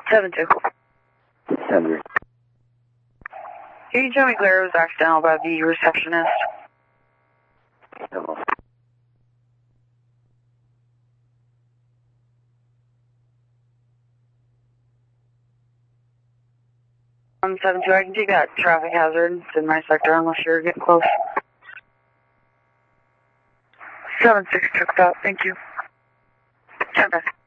7-2. Sender. Can you tell me Claire was accidental by the receptionist? No. 7-2, I can take that traffic hazard. It's in my sector unless you're getting close. 7-6 took that, thank you. Okay.